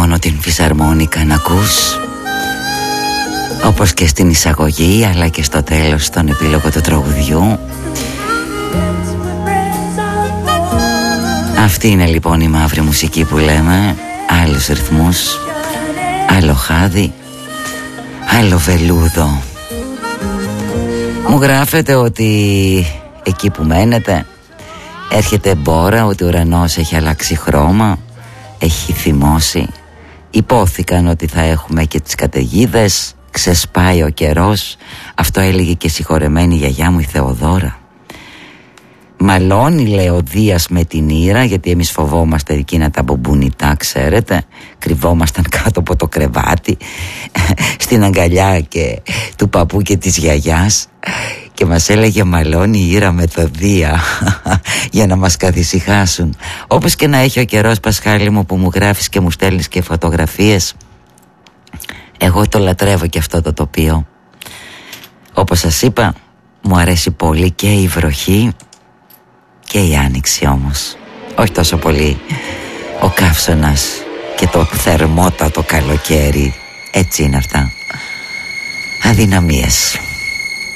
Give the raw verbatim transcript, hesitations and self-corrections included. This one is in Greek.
μόνο την φυσαρμόνικα να ακούς, όπως και στην εισαγωγή αλλά και στο τέλος στον επίλογο του τραγουδιού. Αυτή είναι λοιπόν η μαύρη μουσική που λέμε. Άλλους ρυθμούς, άλλο χάδι, άλλο βελούδο. Μου γράφετε ότι εκεί που μένετε έρχεται μπόρα, ότι ο ουρανός έχει αλλάξει χρώμα, έχει θυμώσει. Υπόθηκαν ότι θα έχουμε και τις καταιγίδες, ξεσπάει ο καιρός. Αυτό έλεγε και συγχωρεμένη γιαγιά μου η Θεοδόρα. Μαλώνει, λέει, ο Δίας με την Ήρα, γιατί εμείς φοβόμαστε εκείνα τα μπουμπουνιτά, ξέρετε. Κρυβόμασταν κάτω από το κρεβάτι στην αγκαλιά και του παππού και της γιαγιάς, και μας έλεγε μαλώνει η Ήρα με το Δία για να μας καθησυχάσουν. Όπως και να έχει ο καιρός, Πασχάλη μου, που μου γράφεις και μου στέλνεις και φωτογραφίες, εγώ το λατρεύω και αυτό το τοπίο. Όπως σας είπα, μου αρέσει πολύ και η βροχή και η άνοιξη, όμως όχι τόσο πολύ ο καύσωνας και το θερμότατο καλοκαίρι. Έτσι είναι αυτά, αδυναμίες.